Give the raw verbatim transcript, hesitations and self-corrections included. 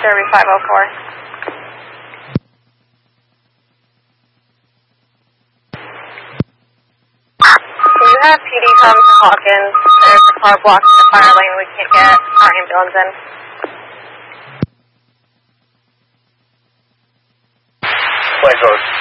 Derby five oh four. Can you have P D come to Hawkins? There's a car blocking the fire lane. We can't get our ambulance in. Flag goes.